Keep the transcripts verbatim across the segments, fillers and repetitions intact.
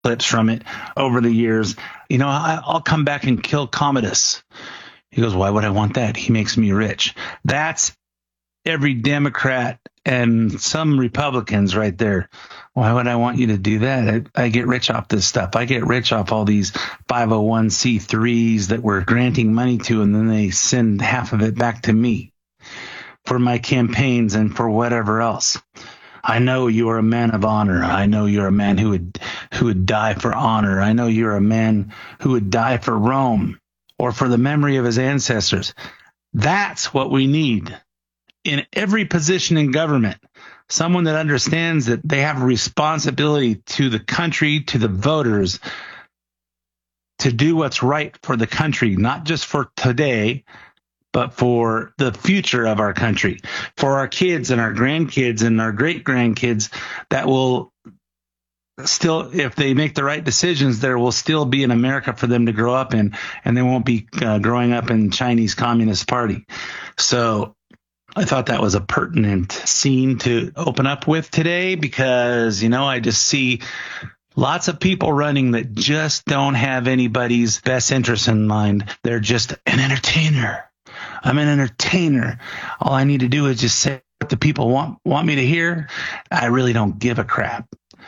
clips from it over the years. You know, I, I'll come back and kill Commodus. He goes, why would I want that? He makes me rich. That's every Democrat and some Republicans right there. Why would I want you to do that? I, I get rich off this stuff. I get rich off all these five oh one c threes that we're granting money to, and then they send half of it back to me for my campaigns and for whatever else. I know you are a man of honor. I know you're a man who would who would die for honor. I know you're a man who would die for Rome or for the memory of his ancestors. That's what we need in every position in government. Someone that understands that they have a responsibility to the country, to the voters, to do what's right for the country, not just for today, but for the future of our country, for our kids and our grandkids and our great-grandkids that will still, if they make the right decisions, there will still be an America for them to grow up in, and they won't be uh, growing up in Chinese Communist Party. So I thought that was a pertinent scene to open up with today because, you know, I just see lots of people running that just don't have anybody's best interest in mind. They're just an entertainer. I'm an entertainer. All I need to do is just say what the people want want me to hear. I really don't give a crap.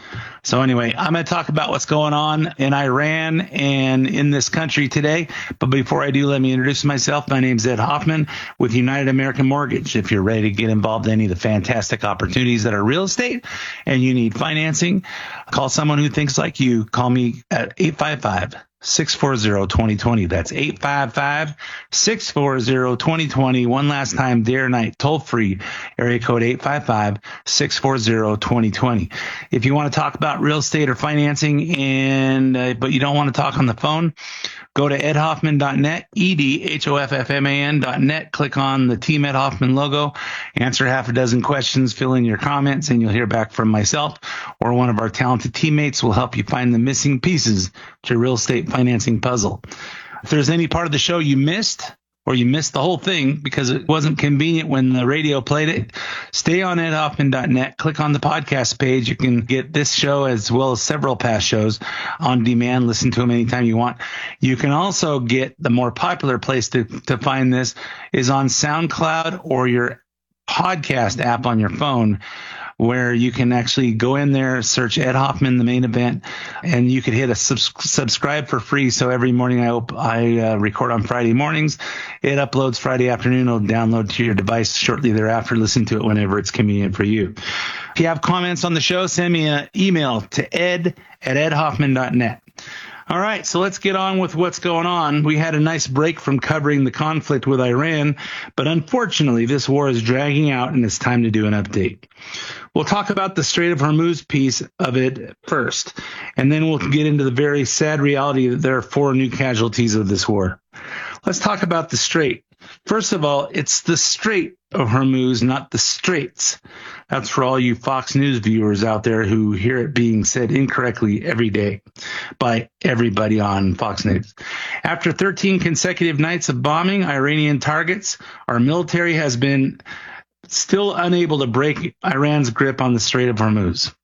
So anyway, I'm going to talk about what's going on in Iran and in this country today. But before I do, let me introduce myself. My name's Ed Hoffman with United American Mortgage. If you're ready to get involved in any of the fantastic opportunities that are real estate and you need financing, call someone who thinks like you. Call me at eight five five, six four zero, two zero two zero. That's eight five five, six four zero, two zero two zero. One last time, day or night, toll free, area code eight five five, six four zero, two zero two zero. If you want to talk about real estate or financing, and uh, but you don't want to talk on the phone, go to ed hoffman dot net, E D H O F F M A N dot net. Click on the Team Ed Hoffman logo, answer half a dozen questions, fill in your comments, and you'll hear back from myself or one of our talented teammates will help you find the missing pieces to your real estate financing puzzle. If there's any part of the show you missed, or you missed the whole thing because it wasn't convenient when the radio played it, stay on ed hoffman dot net. Click on the podcast page. You can get this show as well as several past shows on demand. Listen to them anytime you want. You can also get the more popular place to, to find this is on SoundCloud or your podcast app on your phone, where you can actually go in there, search Ed Hoffman, the main event, and you could hit a subs- subscribe for free. So every morning I op- I uh, record on Friday mornings. It uploads Friday afternoon. It'll download to your device shortly thereafter. Listen to it whenever it's convenient for you. If you have comments on the show, send me an email to ed at ed hoffman dot net. All right, so let's get on with what's going on. We had a nice break from covering the conflict with Iran, but unfortunately, this war is dragging out, and it's time to do an update. We'll talk about the Strait of Hormuz piece of it first, and then we'll get into the very sad reality that there are four new casualties of this war. Let's talk about the Strait. First of all, it's the Strait of Hormuz, not the Straits. That's for all you Fox News viewers out there who hear it being said incorrectly every day by everybody on Fox News. After thirteen consecutive nights of bombing Iranian targets, our military has been still unable to break Iran's grip on the Strait of Hormuz.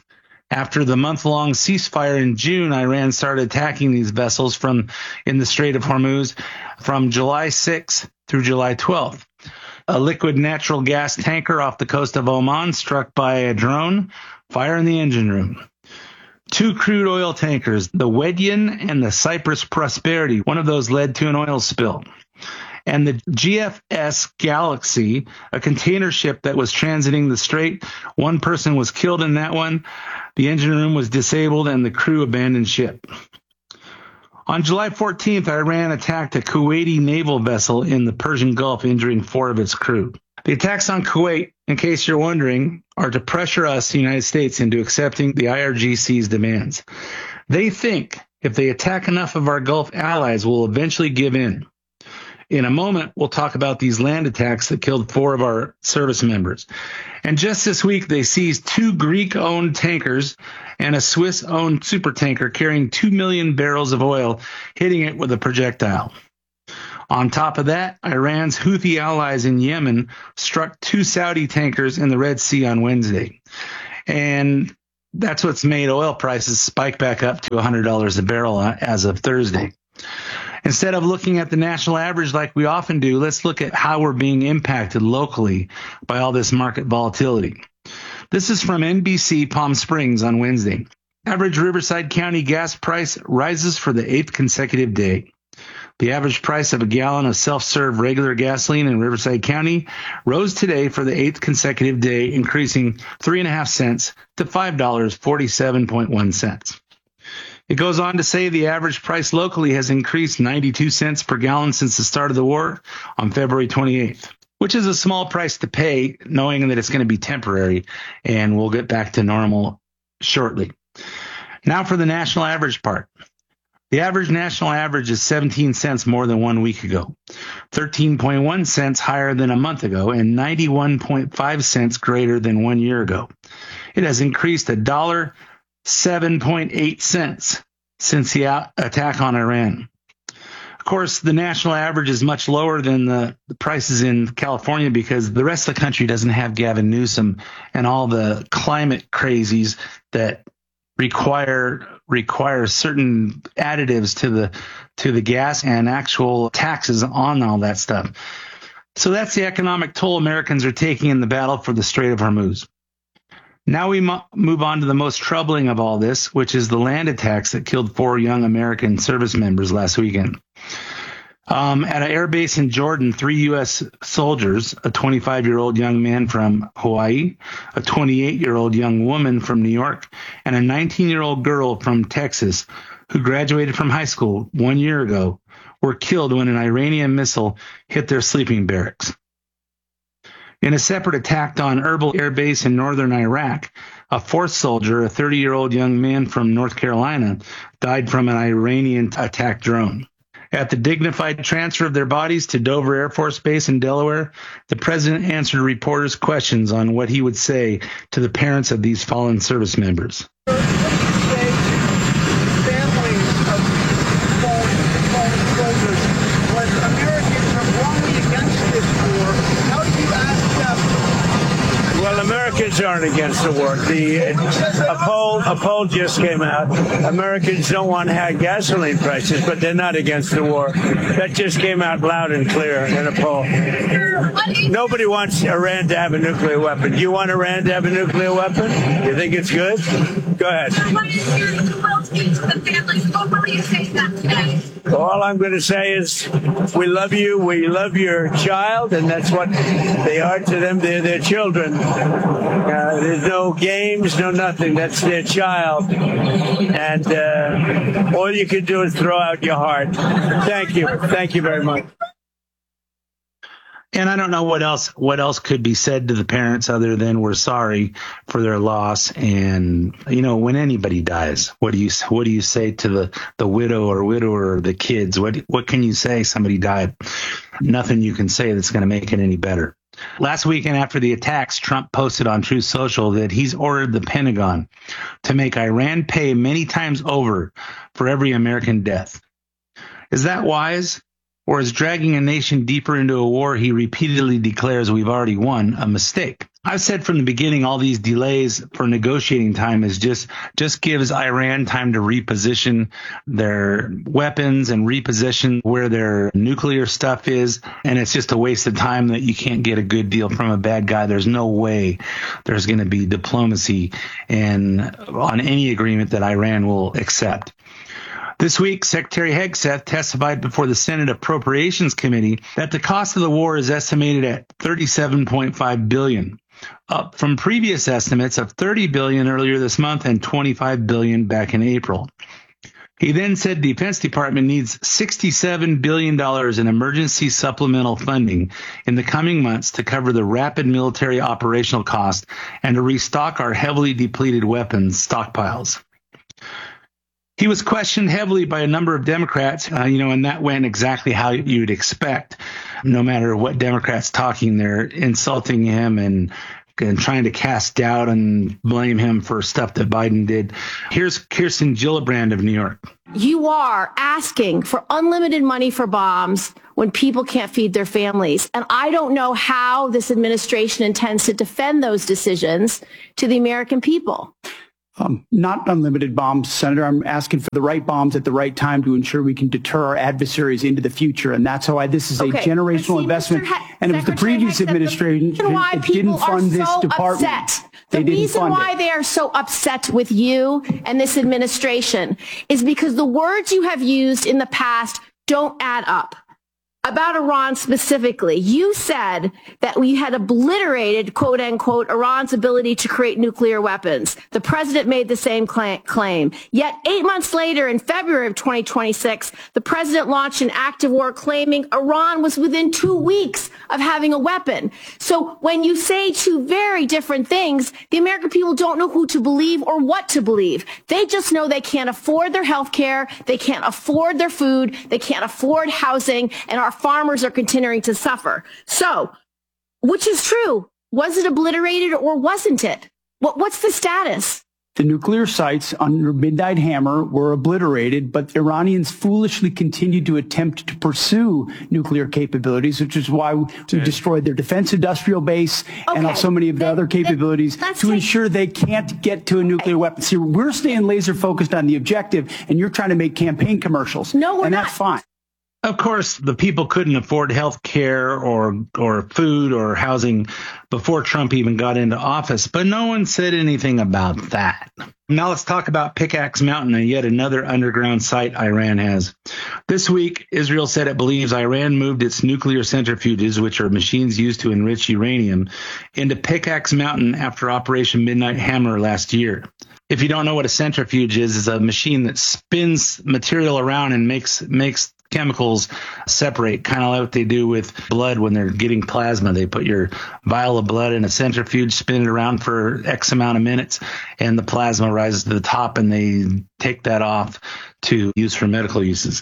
After the month-long ceasefire in June, Iran started attacking these vessels from in the Strait of Hormuz from July sixth through July twelfth. A liquid natural gas tanker off the coast of Oman struck by a drone, fire in the engine room. Two crude oil tankers, the Wedyan and the Cyprus Prosperity, one of those led to an oil spill. And the G F S Galaxy, a container ship that was transiting the strait, one person was killed in that one. The engine room was disabled and the crew abandoned ship. On July fourteenth, Iran attacked a Kuwaiti naval vessel in the Persian Gulf, injuring four of its crew. The attacks on Kuwait, in case you're wondering, are to pressure us, the United States, into accepting the I R G C's demands. They think if they attack enough of our Gulf allies, we'll eventually give in. In a moment, we'll talk about these land attacks that killed four of our service members. And just this week, they seized two Greek-owned tankers and a Swiss-owned supertanker carrying two million barrels of oil, hitting it with a projectile. On top of that, Iran's Houthi allies in Yemen struck two Saudi tankers in the Red Sea on Wednesday. And That's what's made oil prices spike back up to one hundred dollars a barrel as of Thursday. Instead of looking at the national average like we often do, let's look at how we're being impacted locally by all this market volatility. This is from N B C Palm Springs on Wednesday. Average Riverside County gas price rises for the eighth consecutive day. The average price of a gallon of self-serve regular gasoline in Riverside County rose today for the eighth consecutive day, increasing three and a half cents to five dollars and forty-seven cents. It goes on to say the average price locally has increased ninety-two cents per gallon since the start of the war on February twenty-eighth, which is a small price to pay, knowing that it's going to be temporary and we'll get back to normal shortly. Now for the national average part. The average national average is seventeen cents more than one week ago, thirteen point one cents higher than a month ago, and ninety-one point five cents greater than one year ago. It has increased one dollar and seven point eight cents since the attack on Iran. Of course, the national average is much lower than the, the prices in California because the rest of the country doesn't have Gavin Newsom and all the climate crazies that require require certain additives to the to the gas and actual taxes on all that stuff. So that's the economic toll Americans are taking in the battle for the Strait of Hormuz. Now we mo- move on to the most troubling of all this, which is the land attacks that killed four young American service members last weekend. Um, at an air base in Jordan, three U S soldiers, a twenty-five-year-old young man from Hawaii, a twenty-eight-year-old young woman from New York, and a nineteen-year-old girl from Texas who graduated from high school one year ago, were killed when an Iranian missile hit their sleeping barracks. In a separate attack on Erbil Air Base in northern Iraq, a fourth soldier, a thirty-year-old young man from North Carolina, died from an Iranian attack drone. At the dignified transfer of their bodies to Dover Air Force Base in Delaware, the president answered reporters' questions on what he would say to the parents of these fallen service members. What do you say to families of fallen, fallen soldiers when Americans are wrongly against this war? How do you ask them? Well, Americans aren't against the war. The a poll a poll just came out. Americans don't want high gasoline prices, but they're not against the war. That just came out loud and clear in a poll. Nobody wants Iran to have a nuclear weapon. Do you want Iran to have a nuclear weapon? You think it's good? Go ahead. What is your will speak to the families? What will you say to them today? All I'm going to say is we love you. We love your child, and that's what they are to them. They're their children. Uh, there's no games, no nothing. That's their child. And uh, all you can do is throw out your heart. Thank you. Thank you very much. And I don't know what else what else could be said to the parents other than we're sorry for their loss. And, you know, when anybody dies, what do you what do you say to the, the widow or widower or the kids? What what can you say? Somebody died. Nothing you can say that's going to make it any better. Last weekend after the attacks, Trump posted on Truth Social that he's ordered the Pentagon to make Iran pay many times over for every American death. Is that wise? Or is dragging a nation deeper into a war he repeatedly declares we've already won a mistake? I've said from the beginning all these delays for negotiating time is just just gives Iran time to reposition their weapons and reposition where their nuclear stuff is. And it's just a waste of time that you can't get a good deal from a bad guy. There's no way there's going to be diplomacy and on any agreement that Iran will accept. This week, Secretary Hegseth testified before the Senate Appropriations Committee that the cost of the war is estimated at thirty-seven point five billion dollars, up from previous estimates of thirty billion dollars earlier this month and twenty-five billion dollars back in April. He then said the Defense Department needs sixty-seven billion dollars in emergency supplemental funding in the coming months to cover the rapid military operational cost and to restock our heavily depleted weapons stockpiles. He was questioned heavily by a number of Democrats, uh, you know, and that went exactly how you'd expect. No matter what Democrats talking, they're insulting him and, and trying to cast doubt and blame him for stuff that Biden did. Here's Kirsten Gillibrand of New York. You are asking for unlimited money for bombs when people can't feed their families. And I don't know how this administration intends to defend those decisions to the American people. Um, not unlimited bombs, Senator. I'm asking for the right bombs at the right time to ensure we can deter our adversaries into the future. And that's why this is okay. a generational see, investment. Ha- and it was the previous administration that didn't fund this so department. Upset. They the didn't reason fund why it. they are so upset with you and this administration is because the words you have used in the past don't add up. About Iran specifically, you said that we had obliterated, quote unquote, Iran's ability to create nuclear weapons. The president made the same claim. Yet eight months later, in February of twenty twenty-six, the president launched an act of war claiming Iran was within two weeks of having a weapon. So when you say two very different things, the American people don't know who to believe or what to believe. They just know they can't afford their health care, they can't afford their food, they can't afford housing, and our farmers are continuing to suffer. So, which is true? Was it obliterated or wasn't it? What, what's the status? The nuclear sites under Midnight Hammer were obliterated, but the Iranians foolishly continued to attempt to pursue nuclear capabilities, which is why we destroyed their defense industrial base okay. and so many of the then, other capabilities to take... ensure they can't get to a nuclear okay. weapon. See, we're staying laser focused on the objective, and you're trying to make campaign commercials. No, we're and not. that's fine. Of course, the people couldn't afford health care or or food or housing before Trump even got into office, but no one said anything about that. Now let's talk about Pickaxe Mountain, and yet another underground site Iran has. This week, Israel said it believes Iran moved its nuclear centrifuges, which are machines used to enrich uranium, into Pickaxe Mountain after Operation Midnight Hammer last year. If you don't know what a centrifuge is, it's a machine that spins material around and makes makes chemicals separate, kind of like what they do with blood when they're getting plasma. They put your vial of blood in a centrifuge, spin it around for X amount of minutes, and the plasma rises to the top, and they take that off to use for medical uses.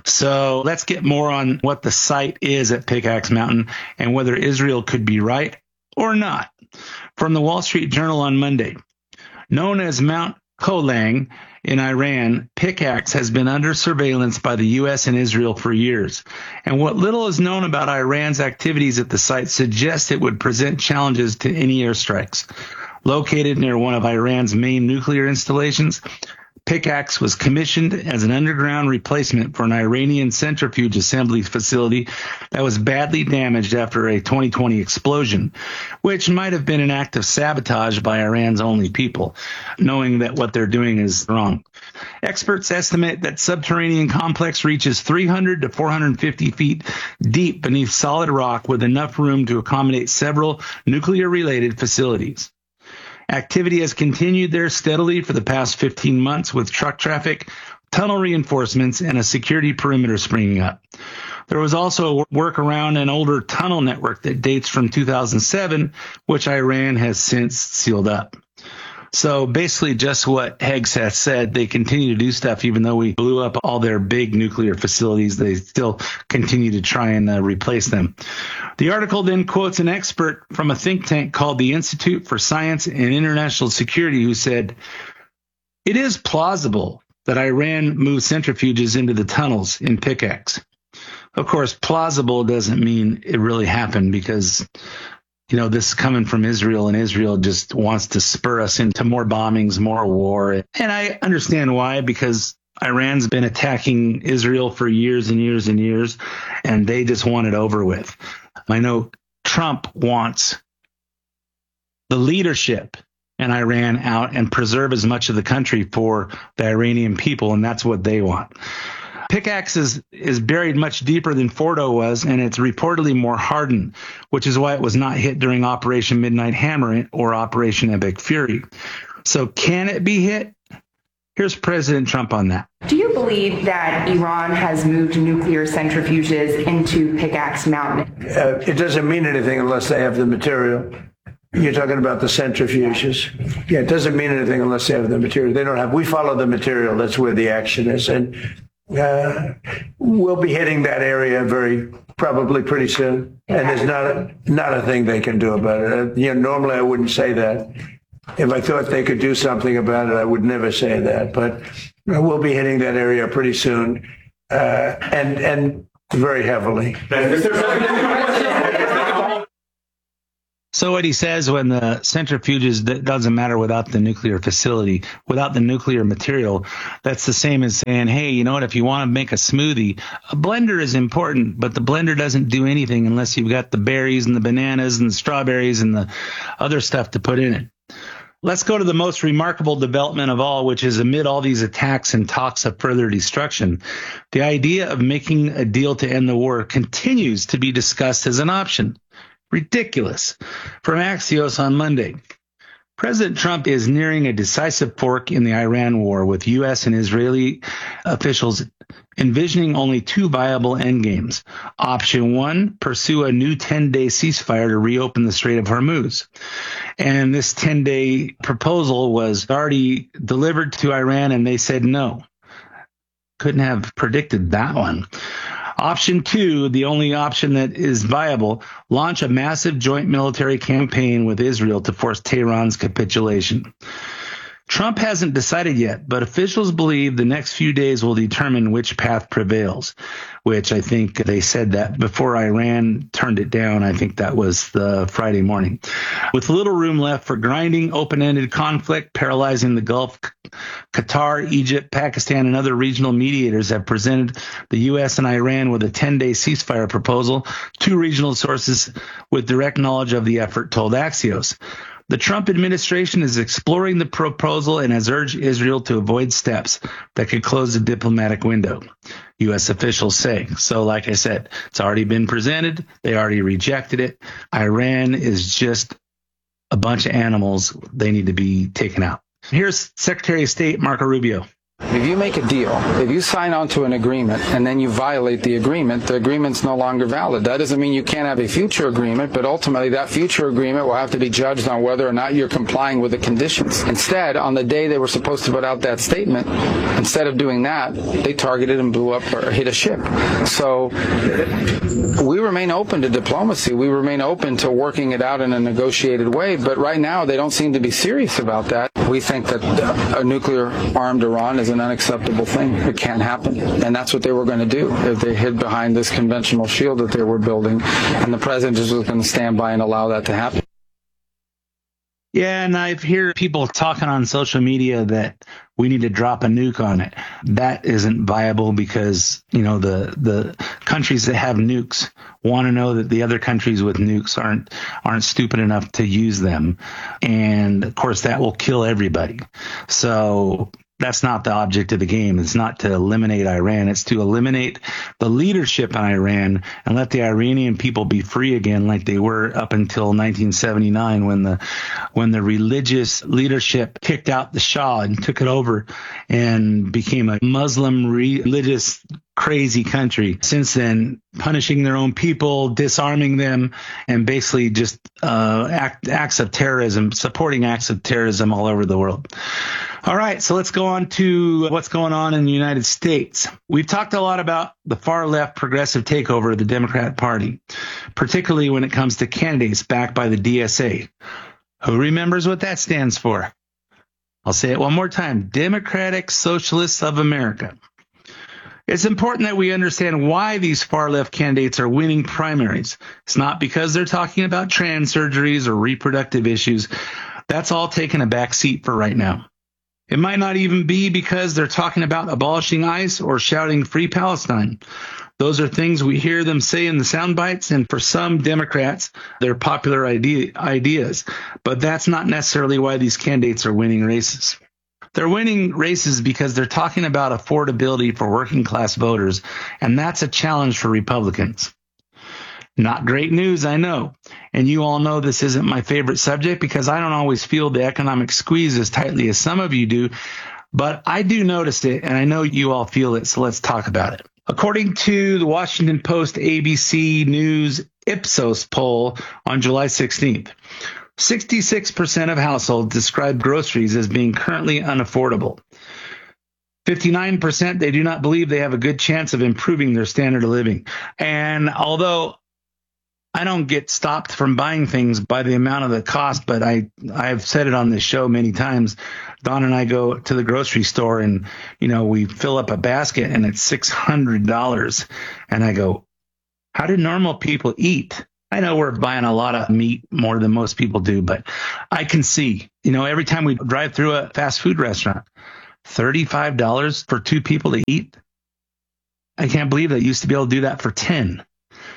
So let's get more on what the site is at Pickaxe Mountain and whether Israel could be right or not. From the Wall Street Journal on Monday. Known as Mount Kolang in Iran, Pickaxe has been under surveillance by the U S and Israel for years. And what little is known about Iran's activities at the site suggests it would present challenges to any airstrikes. Located near one of Iran's main nuclear installations, Pickaxe was commissioned as an underground replacement for an Iranian centrifuge assembly facility that was badly damaged after a twenty twenty explosion, which might have been an act of sabotage by Iran's only people, knowing that what they're doing is wrong. Experts estimate that subterranean complex reaches three hundred to four hundred fifty feet deep beneath solid rock with enough room to accommodate several nuclear-related facilities. Activity has continued there steadily for the past fifteen months with truck traffic, tunnel reinforcements, and a security perimeter springing up. There was also a work around an older tunnel network that dates from two thousand seven, which Iran has since sealed up. So basically just what Hegseth said, they continue to do stuff even though we blew up all their big nuclear facilities. They still continue to try and uh, replace them. The article then quotes an expert from a think tank called the Institute for Science and International Security who said, "It is plausible that Iran moved centrifuges into the tunnels in Pickaxe." Of course, plausible doesn't mean it really happened because you know, this is coming from Israel, and Israel just wants to spur us into more bombings, more war. And I understand why, because Iran's been attacking Israel for years and years and years, and they just want it over with. I know Trump wants the leadership in Iran out and preserve as much of the country for the Iranian people, and that's what they want. Pickaxe is, is buried much deeper than Fordo was, and it's reportedly more hardened, which is why it was not hit during Operation Midnight Hammer or Operation Epic Fury. So can it be hit? Here's President Trump on that. Do you believe that Iran has moved nuclear centrifuges into Pickaxe Mountain? Uh, it doesn't mean anything unless they have the material. You're talking about the centrifuges. Yeah, it doesn't mean anything unless they have the material. They don't have. We follow the material. That's where the action is. And Uh, we'll be hitting that area very probably pretty soon, and there's not a, not a thing they can do about it. Uh, you know, normally I wouldn't say that. If I thought they could do something about it, I would never say that. But we'll be hitting that area pretty soon, uh, and and very heavily. So what he says when the centrifuges, that doesn't matter without the nuclear facility, without the nuclear material, that's the same as saying, hey, you know what, if you want to make a smoothie, a blender is important, but the blender doesn't do anything unless you've got the berries and the bananas and the strawberries and the other stuff to put in it. Let's go to the most remarkable development of all, which is amid all these attacks and talks of further destruction, the idea of making a deal to end the war continues to be discussed as an option. Ridiculous. From Axios on Monday. President Trump is nearing a decisive fork in the Iran war, with U S and Israeli officials envisioning only two viable endgames. Option one, pursue a new ten-day ceasefire to reopen the Strait of Hormuz. And this ten-day proposal was already delivered to Iran, and they said no. Couldn't have predicted that one. Option two, the only option that is viable, launch a massive joint military campaign with Israel to force Tehran's capitulation. Trump hasn't decided yet, but officials believe the next few days will determine which path prevails, which I think they said that before Iran turned it down. I think that was the Friday morning. With little room left for grinding, open-ended conflict paralyzing the Gulf, Qatar, Egypt, Pakistan, and other regional mediators have presented the U S and Iran with a ten-day ceasefire proposal. Two regional sources with direct knowledge of the effort told Axios. The Trump administration is exploring the proposal and has urged Israel to avoid steps that could close the diplomatic window, U S officials say. So like I said, it's already been presented. They already rejected it. Iran is just a bunch of animals. They need to be taken out. Here's Secretary of State Marco Rubio. If you make a deal, if you sign on to an agreement and then you violate the agreement, the agreement's no longer valid. That doesn't mean you can't have a future agreement, but ultimately that future agreement will have to be judged on whether or not you're complying with the conditions. Instead, on the day they were supposed to put out that statement, instead of doing that, they targeted and blew up or hit a ship. So we remain open to diplomacy. We remain open to working it out in a negotiated way, but right now they don't seem to be serious about that. We think that a nuclear-armed Iran is an unacceptable thing. It can't happen. And that's what they were going to do if they hid behind this conventional shield that they were building. And the president just was going to stand by and allow that to happen. Yeah, and I hear people talking on social media that we need to drop a nuke on it. That isn't viable because, you know, the the countries that have nukes want to know that the other countries with nukes aren't aren't stupid enough to use them. And, of course, that will kill everybody. So that's not the object of the game. It's not to eliminate Iran. It's to eliminate the leadership in Iran and let the Iranian people be free again like they were up until nineteen seventy-nine when the when the religious leadership kicked out the Shah and took it over and became a Muslim religious crazy country. Since then, punishing their own people, disarming them, and basically just uh, act, acts of terrorism, supporting acts of terrorism all over the world. All right, so let's go on to what's going on in the United States. We've talked a lot about the far left progressive takeover of the Democrat Party, particularly when it comes to candidates backed by the D S A. Who remembers what that stands for? I'll say it one more time. Democratic Socialists of America. It's important that we understand why these far-left candidates are winning primaries. It's not because they're talking about trans surgeries or reproductive issues. That's all taken a back seat for right now. It might not even be because they're talking about abolishing ICE or shouting Free Palestine. Those are things we hear them say in the sound bites, and for some Democrats, they're popular idea, ideas. But that's not necessarily why these candidates are winning races. They're winning races because they're talking about affordability for working class voters, and that's a challenge for Republicans. Not great news, I know. And you all know this isn't my favorite subject because I don't always feel the economic squeeze as tightly as some of you do, but I do notice it, and I know you all feel it, so let's talk about it. According to the Washington Post A B C News Ipsos poll on July sixteenth, sixty-six percent of households describe groceries as being currently unaffordable. fifty-nine percent, they do not believe they have a good chance of improving their standard of living. And although I don't get stopped from buying things by the amount of the cost, but I, I've said it on this show many times. Don and I go to the grocery store and, you know, we fill up a basket and it's six hundred dollars. And I go, how do normal people eat? I know we're buying a lot of meat more than most people do, but I can see, you know, every time we drive through a fast food restaurant, thirty-five dollars for two people to eat. I can't believe they used to be able to do that for ten.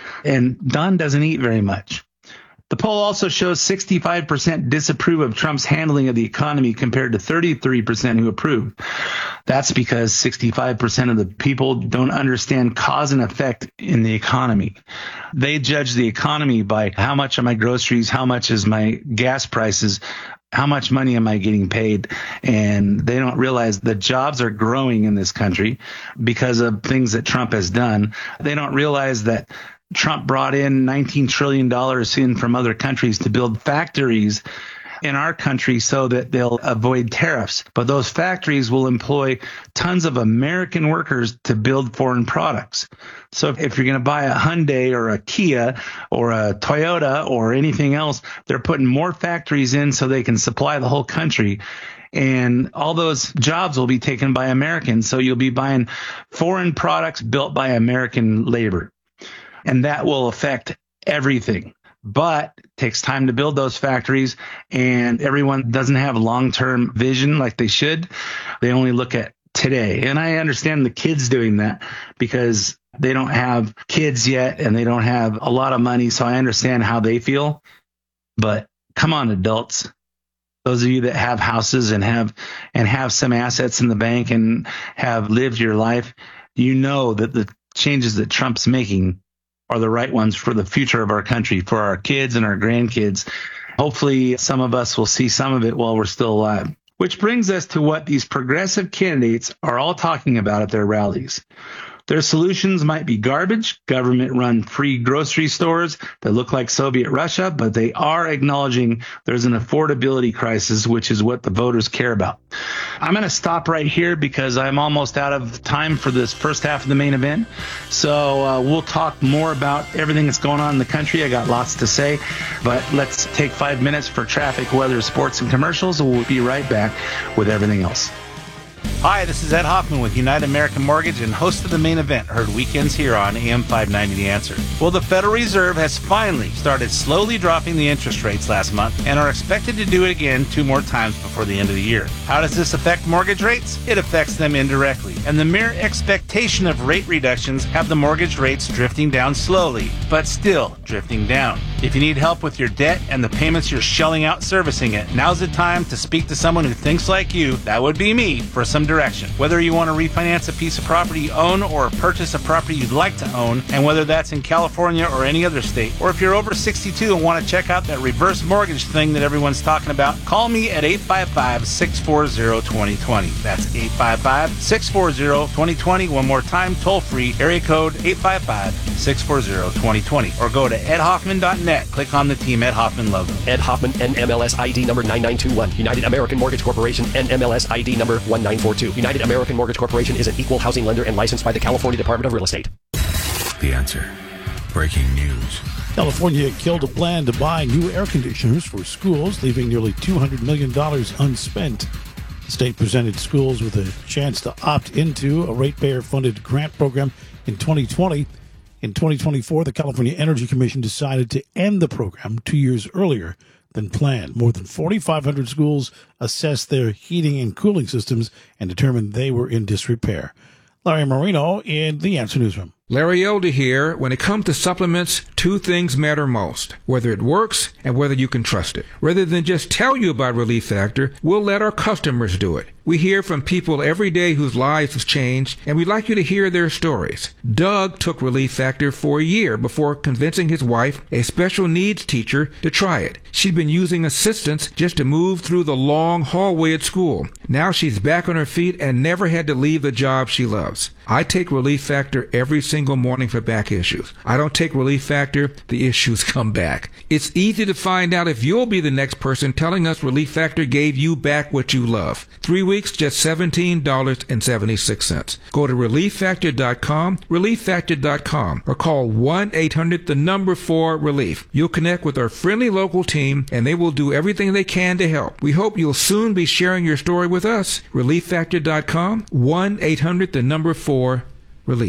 And Don doesn't eat very much. The poll also shows sixty-five percent disapprove of Trump's handling of the economy compared to thirty-three percent who approve. That's because sixty-five percent of the people don't understand cause and effect in the economy. They judge the economy by how much are my groceries, how much is my gas prices, how much money am I getting paid? And they don't realize the jobs are growing in this country because of things that Trump has done. They don't realize that Trump brought in nineteen trillion dollars in from other countries to build factories in our country so that they'll avoid tariffs. But those factories will employ tons of American workers to build foreign products. So if you're going to buy a Hyundai or a Kia or a Toyota or anything else, they're putting more factories in so they can supply the whole country. And all those jobs will be taken by Americans. So you'll be buying foreign products built by American labor. And that will affect everything. But it takes time to build those factories, and everyone doesn't have long-term vision like they should. They only look at today. And I understand the kids doing that because they don't have kids yet and they don't have a lot of money. So I understand how they feel. But come on, adults. Those of you that have houses and have and have some assets in the bank and have lived your life, you know that the changes that Trump's making are the right ones for the future of our country, for our kids and our grandkids. Hopefully, some of us will see some of it while we're still alive. Which brings us to what these progressive candidates are all talking about at their rallies. Their solutions might be garbage, government-run free grocery stores that look like Soviet Russia, but they are acknowledging there's an affordability crisis, which is what the voters care about. I'm going to stop right here because I'm almost out of time for this first half of the main event. So uh, we'll talk more about everything that's going on in the country. I got lots to say, but let's take five minutes for traffic, weather, sports, and commercials, and we'll be right back with everything else. Hi, this is Ed Hoffman with United American Mortgage and host of the main event, heard weekends here on A M five ninety The Answer. Well, the Federal Reserve has finally started slowly dropping the interest rates last month and are expected to do it again two more times before the end of the year. How does this affect mortgage rates? It affects them indirectly, and the mere expectation of rate reductions have the mortgage rates drifting down slowly, but still drifting down. If you need help with your debt and the payments you're shelling out servicing it, now's the time to speak to someone who thinks like you, that would be me, for some direction. Whether you want to refinance a piece of property you own or purchase a property you'd like to own, and whether that's in California or any other state, or if you're over sixty-two and want to check out that reverse mortgage thing that everyone's talking about, call me at eight five five, six four zero, two zero two zero. That's eight five five, six four zero, two zero two zero. One more time, toll free, area code eight five five, six four zero, two zero two zero. Or go to ed hoffman dot net. Click on the Team Ed Hoffman logo. Ed Hoffman, N M L S I D number nine nine two one. United American Mortgage Corporation, N M L S I D number one nine four two. United American Mortgage Corporation is an equal housing lender and licensed by the California Department of Real Estate. The Answer. Breaking news. California killed a plan to buy new air conditioners for schools, leaving nearly two hundred million dollars unspent. The state presented schools with a chance to opt into a ratepayer-funded grant program in twenty twenty. In twenty twenty-four, the California Energy Commission decided to end the program two years earlier than planned. More than forty-five hundred schools assessed their heating and cooling systems and determined they were in disrepair. Larry Marino in the Answer Newsroom. Larry Elder here. When it comes to supplements, two things matter most: whether it works and whether you can trust it. Rather than just tell you about Relief Factor, we'll let our customers do it. We hear from people every day whose lives have changed, and we'd like you to hear their stories. Doug took Relief Factor for a year before convincing his wife, a special needs teacher, to try it. She'd been using assistance just to move through the long hallway at school. Now she's back on her feet and never had to leave the job she loves. I take Relief Factor every single morning for back issues. I don't take Relief Factor, the issues come back. It's easy to find out if you'll be the next person telling us Relief Factor gave you back what you love. Three weeks, just seventeen dollars and seventy-six cents. Go to relief factor dot com, relief factor dot com, or call one eight hundred the number four relief. You'll connect with our friendly local team, and they will do everything they can to help. We hope you'll soon be sharing your story with us. relief factor dot com, one eight hundred the number four relief.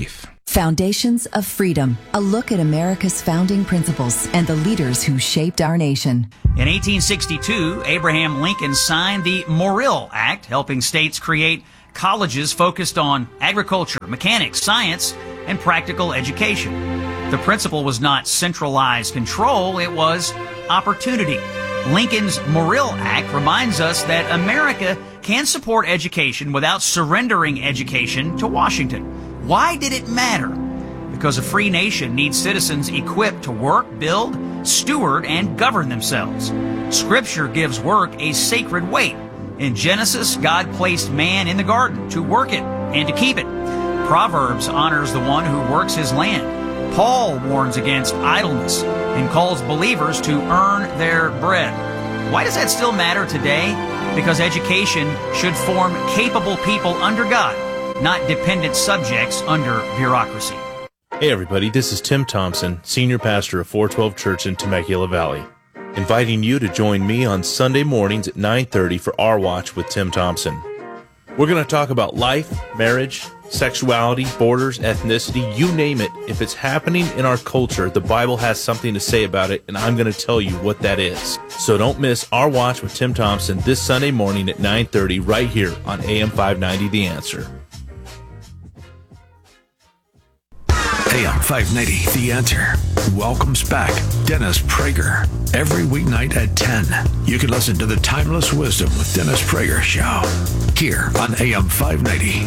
Foundations of Freedom, a look at America's founding principles and the leaders who shaped our nation. In eighteen sixty-two, Abraham Lincoln signed the Morrill Act, helping states create colleges focused on agriculture, mechanics, science, and practical education. The principle was not centralized control, it was opportunity. Lincoln's Morrill Act reminds us that America can support education without surrendering education to Washington. Why did it matter? Because a free nation needs citizens equipped to work, build, steward, and govern themselves. Scripture gives work a sacred weight. In Genesis, God placed man in the garden to work it and to keep it. Proverbs honors the one who works his land. Paul warns against idleness and calls believers to earn their bread. Why does that still matter today? Because education should form capable people under God, not dependent subjects under bureaucracy. Hey everybody, this is Tim Thompson, Senior Pastor of four twelve Church in Temecula Valley, inviting you to join me on Sunday mornings at nine thirty for Our Watch with Tim Thompson. We're going to talk about life, marriage, sexuality, borders, ethnicity, you name it. If it's happening in our culture, the Bible has something to say about it, and I'm going to tell you what that is. So don't miss Our Watch with Tim Thompson this Sunday morning at nine thirty right here on A M five ninety The Answer. A M five ninety, The Answer, welcomes back Dennis Prager. Every weeknight at ten, you can listen to the Timeless Wisdom with Dennis Prager show here on A M five ninety,